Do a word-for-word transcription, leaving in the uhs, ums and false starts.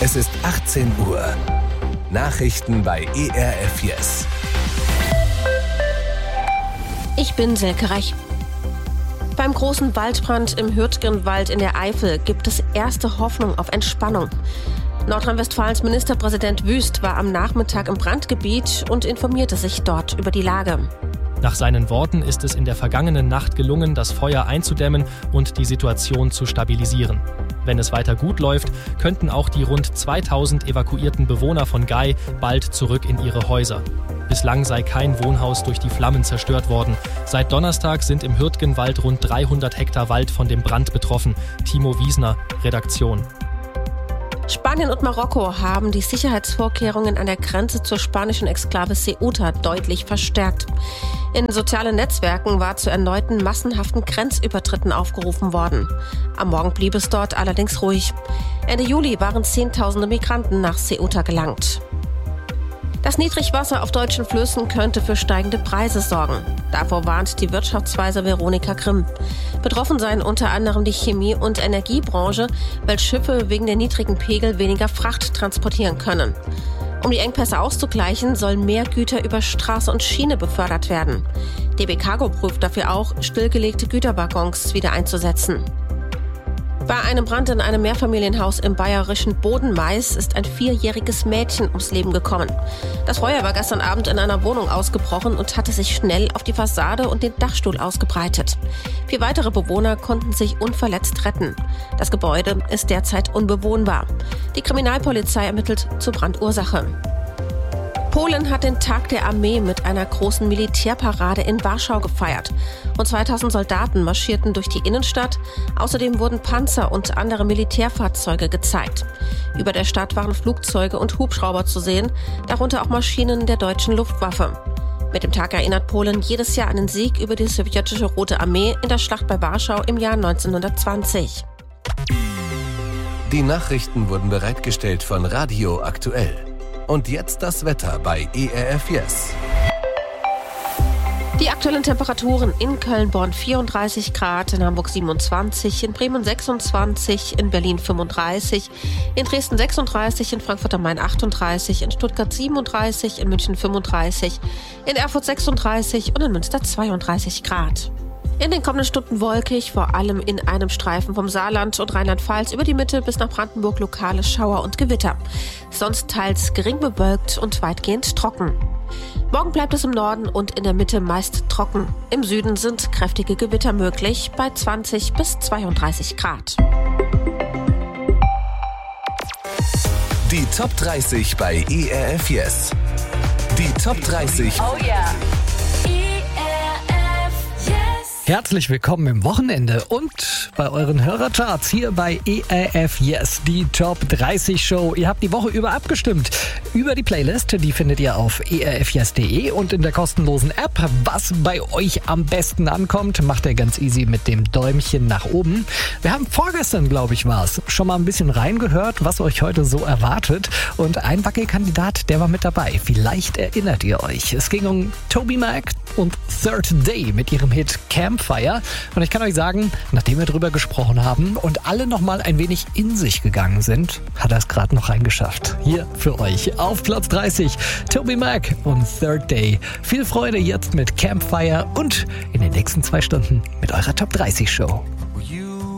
Es ist achtzehn Uhr. Nachrichten bei E R F Yes. Ich bin Silke Reich. Beim großen Waldbrand im Hürtgenwald in der Eifel gibt es erste Hoffnung auf Entspannung. Nordrhein-Westfalens Ministerpräsident Wüst war am Nachmittag im Brandgebiet und informierte sich dort über die Lage. Nach seinen Worten ist es in der vergangenen Nacht gelungen, das Feuer einzudämmen und die Situation zu stabilisieren. Wenn es weiter gut läuft, könnten auch die rund zweitausend evakuierten Bewohner von Gay bald zurück in ihre Häuser. Bislang sei kein Wohnhaus durch die Flammen zerstört worden. Seit Donnerstag sind im Hürtgenwald rund dreihundert Hektar Wald von dem Brand betroffen. Timo Wiesner, Redaktion. Spanien und Marokko haben die Sicherheitsvorkehrungen an der Grenze zur spanischen Exklave Ceuta deutlich verstärkt. In sozialen Netzwerken war zu erneuten massenhaften Grenzübertritten aufgerufen worden. Am Morgen blieb es dort allerdings ruhig. Ende Juli waren Zehntausende Migranten nach Ceuta gelangt. Das Niedrigwasser auf deutschen Flüssen könnte für steigende Preise sorgen. Davor warnt die Wirtschaftsweise Veronika Grimm. Betroffen seien unter anderem die Chemie- und Energiebranche, weil Schiffe wegen der niedrigen Pegel weniger Fracht transportieren können. Um die Engpässe auszugleichen, sollen mehr Güter über Straße und Schiene befördert werden. D B Cargo prüft dafür auch, stillgelegte Güterwaggons wieder einzusetzen. Bei einem Brand in einem Mehrfamilienhaus im bayerischen Bodenmais ist ein vierjähriges Mädchen ums Leben gekommen. Das Feuer war gestern Abend in einer Wohnung ausgebrochen und hatte sich schnell auf die Fassade und den Dachstuhl ausgebreitet. Vier weitere Bewohner konnten sich unverletzt retten. Das Gebäude ist derzeit unbewohnbar. Die Kriminalpolizei ermittelt zur Brandursache. Polen hat den Tag der Armee mit einer großen Militärparade in Warschau gefeiert. Rund zweitausend Soldaten marschierten durch die Innenstadt. Außerdem wurden Panzer und andere Militärfahrzeuge gezeigt. Über der Stadt waren Flugzeuge und Hubschrauber zu sehen, darunter auch Maschinen der deutschen Luftwaffe. Mit dem Tag erinnert Polen jedes Jahr an den Sieg über die sowjetische Rote Armee in der Schlacht bei Warschau im Jahr neunzehnhundertzwanzig. Die Nachrichten wurden bereitgestellt von Radio Aktuell. Und jetzt das Wetter bei E R F Yes. Die aktuellen Temperaturen: in Köln-Bonn vierunddreißig Grad, in Hamburg siebenundzwanzig, in Bremen sechsundzwanzig, in Berlin fünfunddreißig, in Dresden sechsunddreißig, in Frankfurt am Main achtunddreißig, in Stuttgart siebenunddreißig, in München fünfunddreißig, in Erfurt sechsunddreißig und in Münster zweiunddreißig Grad. In den kommenden Stunden wolkig, vor allem in einem Streifen vom Saarland und Rheinland-Pfalz über die Mitte bis nach Brandenburg lokale Schauer und Gewitter. Sonst teils gering bewölkt und weitgehend trocken. Morgen bleibt es im Norden und in der Mitte meist trocken. Im Süden sind kräftige Gewitter möglich bei zwanzig bis zweiunddreißig Grad. Die Top dreißig bei E R F Yes. Die Top dreißig. Oh yeah. Herzlich willkommen im Wochenende und bei euren Hörercharts hier bei E R F Yes, die Top dreißig Show. Ihr habt die Woche über abgestimmt über die Playlist, die findet ihr auf e r f yes punkt de und in der kostenlosen App. Was bei euch am besten ankommt, macht ihr ganz easy mit dem Däumchen nach oben. Wir haben vorgestern, glaube ich, war es, schon mal ein bisschen reingehört, was euch heute so erwartet, und ein Wackelkandidat, der war mit dabei. Vielleicht erinnert ihr euch. Es ging um TobyMac und Third Day mit ihrem Hit Campfire. Und ich kann euch sagen, nachdem wir drüber gesprochen haben und alle nochmal ein wenig in sich gegangen sind, hat er es gerade noch reingeschafft. Hier für euch auf Platz dreißig, TobyMac und Third Day. Viel Freude jetzt mit Campfire und in den nächsten zwei Stunden mit eurer Top dreißig Show.